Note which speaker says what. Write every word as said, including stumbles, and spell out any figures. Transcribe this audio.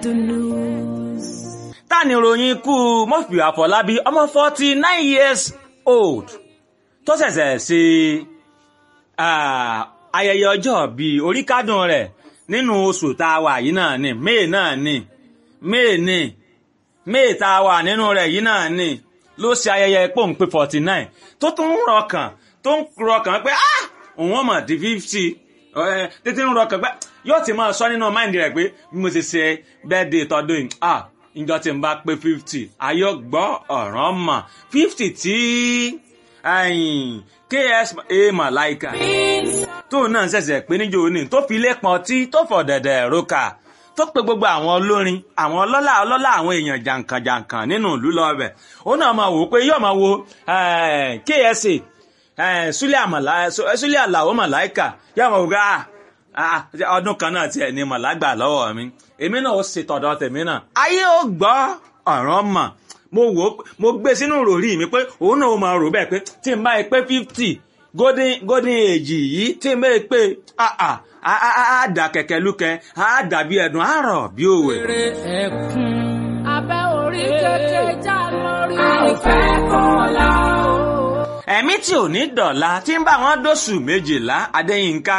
Speaker 1: the news.
Speaker 2: ta ni ìròyìn ikú Murphy Àfọlábí ọmọ forty nine years old tó ṣẹ̀ṣẹ̀ ṣe ayẹyẹ ọjọ́ bíi oríkádùn rẹ̀ nínú oṣù tá a wà yìí náà ni May náà ni May ni May tá a wà nínú rẹ̀ yìí náà ni ló ṣe ayẹyẹ pòǹpé forty nine tó tún ń rọkàn tó ń rọkàn pé ah òun ọmọ di fifty tètè ń rọkàn pé yóò ti máa sọ nínú máìndì rẹ̀ pé bí mo ṣe ṣe birthday tọdún yìí ah ìjọ tí n bá pé fifty ayọ̀ gbọ́ ọ̀ràn mọ̀ fifty tí K S A Malaika tóun náà ṣẹ̀ṣẹ̀ pé níjó ní tó fi lẹ́pọn tí tó fọ̀ dẹ̀dẹ̀ rókà tó pe gbogbo àwọn olórin àwọn ọlọ́lá ọlọ́lá àwọn èèyàn jàǹkànjàǹkàn nínú ìlú lọ́ọ̀bẹ̀ ó náà máa wò ó pé yóò máa wo K S A Súlẹ̀ Àlàó Màláìkà yóò máa wò pé ọdún kan náà tiẹ̀ ní màlágbà lọ́wọ́ mi èmi náà ó ṣe tọ̀dọ̀ tèmi náà ayé ó gbọ́ ọ̀rọ̀ mọ̀ mo wò ó mo gbé sínú ròrí mi pé òun náà ó máa rò bẹ́ẹ̀ pé tí n bá yẹ pé fifty golden golden age yìí tí n bá yẹ pé á dà kẹ̀kẹ́ lúkẹ́ á dàbí ẹ̀dùn á rọ̀ bí òwe.
Speaker 1: Eré ẹ̀kún abẹ́ orí kékeré já lórí. A ò fẹ́ kọ́lá o.
Speaker 2: ẹ̀mí tí ò ní dọ̀la tí ń bá wọn dóṣù méjìlá Adéyínká